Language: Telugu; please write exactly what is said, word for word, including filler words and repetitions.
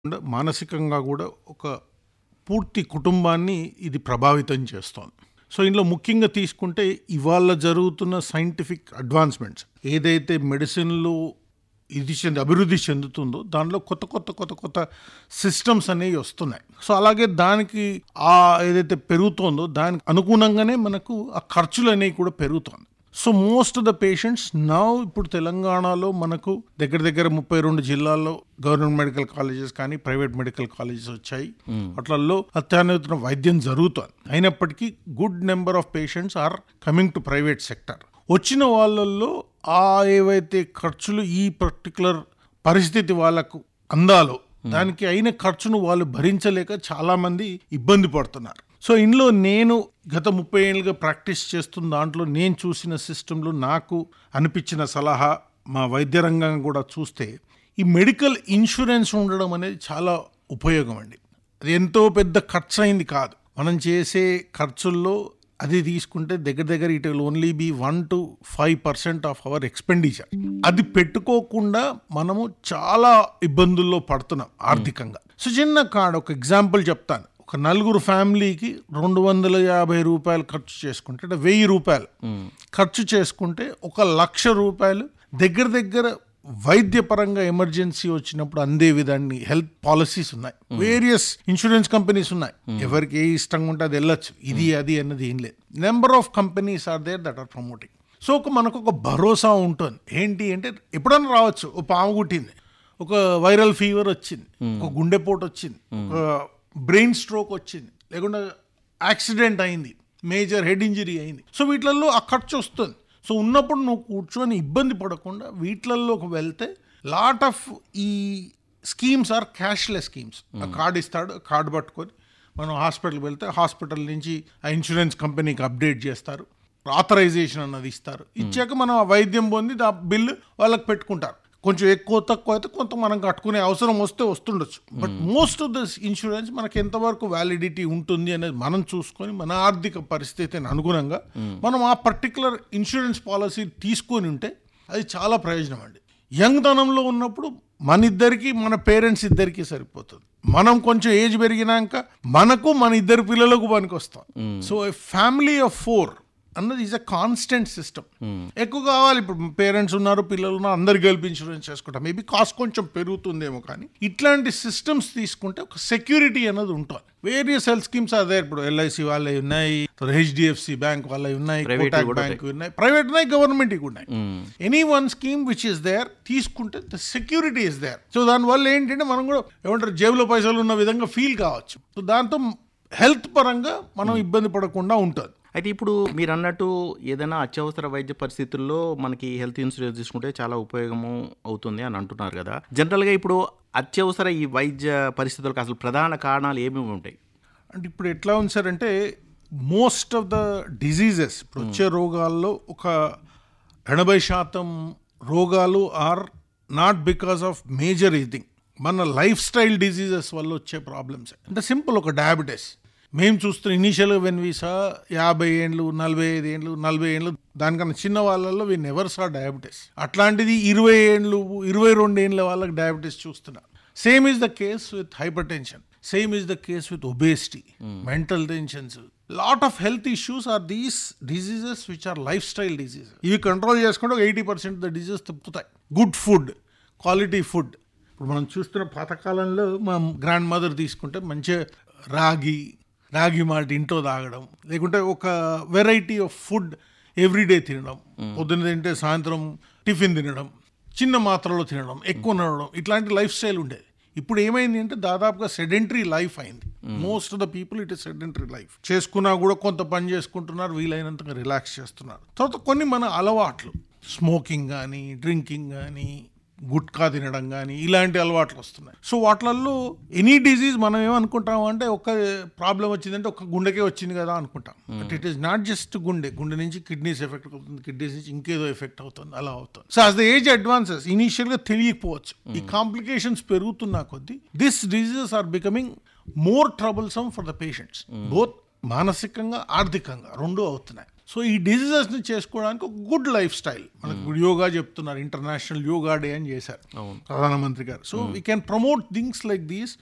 మానసికంగా కూడా ఒక పూర్తి కుటుంబాన్ని ఇది ప్రభావితం చేస్తోంది. సో ఇందులో ముఖ్యంగా తీసుకుంటే ఇవాళ జరుగుతున్న సైంటిఫిక్ అడ్వాన్స్మెంట్స్ ఏదైతే మెడిసిన్లో ఇది చెంది అభివృద్ధి చెందుతుందో దానిలో కొత్త కొత్త కొత్త కొత్త సిస్టమ్స్ అనేవి వస్తున్నాయి. సో అలాగే దానికి ఆ ఏదైతే పెరుగుతోందో దానికి అనుగుణంగానే మనకు ఆ ఖర్చులు అనేవి కూడా పెరుగుతోంది. So most of the patients now ఇప్పుడు తెలంగాణలో మనకు దగ్గర దగ్గర ముప్పై రెండు జిల్లాల్లో గవర్నమెంట్ మెడికల్ కాలేజెస్ కానీ ప్రైవేట్ మెడికల్ కాలేజెస్ వచ్చాయి. అట్లలో అత్యాధునిక వైద్యం జరుగుతుంది. అయినప్పటికీ good number of patients are coming to private sector. వచ్చిన వాళ్ళల్లో ఆ ఏవైతే ఖర్చులు ఈ పర్టికులర్ పరిస్థితి వాళ్ళకు అందాలో దానికి అయిన ఖర్చును వాళ్ళు భరించలేక చాలా మంది ఇబ్బంది పడుతున్నారు. సో ఇందులో నేను గత ముప్పై ఏళ్ళుగా ప్రాక్టీస్ చేస్తున్న దాంట్లో నేను చూసిన సిస్టంలో నాకు అనిపించిన సలహా మా వైద్య రంగం కూడా చూస్తే ఈ మెడికల్ ఇన్సూరెన్స్ ఉండడం అనేది చాలా ఉపయోగం అండి. అది ఎంతో పెద్ద ఖర్చు అయింది కాదు. మనం చేసే ఖర్చుల్లో అది తీసుకుంటే దగ్గర దగ్గర it will only be one to five percent of our expenditure. అది పెట్టుకోకుండా మనము చాలా ఇబ్బందుల్లో పడుతున్నాం ఆర్థికంగా. సో చిన్న కార్డ్ ఒక ఎగ్జాంపుల్ చెప్తాను. ఒక నలుగురు ఫ్యామిలీకి రెండు వందల యాభై రూపాయలు ఖర్చు చేసుకుంటే అంటే వెయ్యి రూపాయలు ఖర్చు చేసుకుంటే ఒక లక్ష రూపాయలు దగ్గర దగ్గర వైద్యపరంగా ఎమర్జెన్సీ వచ్చినప్పుడు అందే విధాన్ని హెల్త్ పాలసీస్ ఉన్నాయి. వేరియస్ ఇన్సూరెన్స్ కంపెనీస్ ఉన్నాయి. ఎవరికి ఏ ఇష్టంగా ఉంటే అది వెళ్ళొచ్చు. ఇది అది అన్నది ఏం లేదు. Number of companies are there that are promoting. So ఒక మనకు ఒక భరోసా ఉంటుంది. ఏంటి అంటే ఎప్పుడన్నా రావచ్చు. ఒక పాము కుట్టింది, ఒక వైరల్ ఫీవర్ వచ్చింది, ఒక గుండెపోటు వచ్చింది, ఒక బ్రెయిన్ స్ట్రోక్ వచ్చింది, లేకుండా యాక్సిడెంట్ అయింది, మేజర్ హెడ్ ఇంజరీ అయింది. సో వీటిల్లో ఆ ఖర్చు వస్తుంది. సో ఉన్నప్పుడు నువ్వు కూర్చొని ఇబ్బంది పడకుండా వీటిల్లోకి వెళ్తే లాట్ ఆఫ్ ఈ స్కీమ్స్ ఆర్ క్యాష్లెస్ స్కీమ్స్. ఆ కార్డు ఇస్తాడు, కార్డు పట్టుకొని మనం హాస్పిటల్కి వెళ్తే హాస్పిటల్ నుంచి ఆ ఇన్సూరెన్స్ కంపెనీకి అప్డేట్ చేస్తారు, ఆథరైజేషన్ అన్నది ఇస్తారు. ఇచ్చాక మనం ఆ వైద్యం పొంది ఆ బిల్లు వాళ్ళకి పెట్టుకుంటారు. కొంచెం ఎక్కువ తక్కువ అయితే కొంత మనం కట్టుకునే అవసరం వస్తే వస్తుండొచ్చు. But most of this insurance మనకి ఎంతవరకు వ్యాలిడిటీ ఉంటుంది అనేది మనం చూసుకొని మన ఆర్థిక పరిస్థితిని అనుగుణంగా మనం ఆ పర్టికులర్ ఇన్సూరెన్స్ పాలసీ తీసుకొని ఉంటే అది చాలా ప్రయోజనం అండి. యంగ్ తనంలో ఉన్నప్పుడు మన ఇద్దరికి మన పేరెంట్స్ ఇద్దరికి సరిపోతుంది. మనం కొంచెం ఏజ్ పెరిగినాక మనకు మన ఇద్దరు పిల్లలకు పనికి వస్తాం. So A family of four అన్నది ఈజ్ అ కాన్స్టెంట్ సిస్టమ్. ఎక్కువ కావాలి. ఇప్పుడు పేరెంట్స్ ఉన్నారు, పిల్లలు ఉన్నారు, అందరు కలిపి ఇన్సూరెన్స్ చేసుకుంటాం. మేబీ కాస్ట్ కొంచెం పెరుగుతుందేమో, కానీ ఇట్లాంటి సిస్టమ్స్ తీసుకుంటే ఒక సెక్యూరిటీ అనేది ఉంటుంది. వేరియస్ హెల్త్ స్కీమ్స్ అదే. ఇప్పుడు ఎల్ఐసి వాళ్ళవి ఉన్నాయి, హెచ్డిఎఫ్సి బ్యాంక్ వాళ్ళవి ఉన్నాయి, కోటాక్ బ్యాంక్ ఉన్నాయి, ప్రైవేట్ ఉన్నాయి, గవర్నమెంట్ ఉన్నాయి. Any one scheme which is there తీసుకుంటే the security is there. So దానివల్ల ఏంటంటే మనం కూడా ఏమంటారు జేబులో పైసలు ఉన్న విధంగా ఫీల్ కావచ్చు. సో దాంతో హెల్త్ పరంగా మనం ఇబ్బంది పడకుండా ఉంటుంది. అయితే ఇప్పుడు మీరు అన్నట్టు ఏదైనా అత్యవసర వైద్య పరిస్థితుల్లో మనకి హెల్త్ ఇన్సూరెన్స్ తీసుకుంటే చాలా ఉపయోగము అవుతుంది అని అంటున్నారు కదా. జనరల్గా ఇప్పుడు అత్యవసర ఈ వైద్య పరిస్థితులకు అసలు ప్రధాన కారణాలు ఏమేమి ఉంటాయి అంటే ఇప్పుడు ఎట్లా ఉంది సార్ అంటే మోస్ట్ ఆఫ్ ద డిజీజెస్ ఇప్పుడు వచ్చే రోగాల్లో ఒక ఎనభై శాతం రోగాలు are not because of major ఈథింగ్, మన లైఫ్ స్టైల్ డిజీజెస్ వల్ల వచ్చే ప్రాబ్లమ్స్. అంటే సింపుల్, ఒక డయాబెటీస్ మేము చూస్తున్న ఇనీషియల్గా వెన్ వీ సా యాభై ఏండ్లు నలభై ఐదు ఏండ్లు నలభై ఏండ్లు దానికన్నా చిన్న వాళ్ళల్లో వీ నెవర్ సా డయాబెటీస్. అట్లాంటిది ఇరవై ఏండ్లు ఇరవై రెండు ఏండ్ల వాళ్ళకి డయాబెటీస్ చూస్తున్నారు. Same is the case with hyper tension, same is the case with obesity, mental tensions. Lot of health issues are these diseases which are life style diseases. ఇవి కంట్రోల్ చేసుకుంటే ఒక eighty percent the diseases తప్పుతాయి. Good food, quality food. ఇప్పుడు మనం చూస్తున్న పాతకాలంలో మా గ్రాండ్ మదర్ తీసుకుంటే మంచిగా రాగి రాగి మాల్ట్ ఇంట్లో తాగడం, లేకుంటే ఒక వెరైటీ ఆఫ్ ఫుడ్ ఎవ్రీడే తినడం, పొద్దున్న తింటే సాయంత్రం టిఫిన్ తినడం, చిన్న మాత్రలో తినడం, ఎక్కువ నడవడం, ఇట్లాంటి లైఫ్ స్టైల్ ఉండేది. ఇప్పుడు ఏమైంది అంటే దాదాపుగా సెడెంటరీ లైఫ్ అయింది. Most of the people it is sedentary life. చేసుకున్నా కూడా కొంత పని చేసుకుంటున్నారు, వీలైనంతగా రిలాక్స్ చేస్తున్నారు. తర్వాత కొన్ని మన అలవాట్లు, స్మోకింగ్ కానీ, డ్రింకింగ్ కానీ, గుట్కా తినడం కానీ, ఇలాంటి అలవాట్లు వస్తున్నాయి. సో వాటిల్లో ఎనీ డిజీజ్ మనం ఏమనుకుంటాం అంటే ఒక ప్రాబ్లం వచ్చిందంటే ఒక గుండెకే వచ్చింది కదా అనుకుంటాం. But it is not just గుండె. గుండె నుంచి కిడ్నీస్ ఎఫెక్ట్ అవుతుంది, కిడ్నీస్ నుంచి ఇంకేదో ఎఫెక్ట్ అవుతుంది, అలా అవుతుంది. So as the age advances ఇనీషియల్గా తెలియకపోవచ్చు. ఈ కాంప్లికేషన్స్ పెరుగుతున్న కొద్దీ this diseases are becoming more troublesome for the patients. Both మానసికంగా ఆర్థికంగా రెండు అవుతున్నాయి. సో ఈ డిజీజెస్ని చేసుకోవడానికి ఒక గుడ్ లైఫ్ స్టైల్ మనకు యోగా చెప్తున్నారు, ఇంటర్నేషనల్ యోగా డే అని చేశారు ప్రధానమంత్రి గారు. So we can promote things like these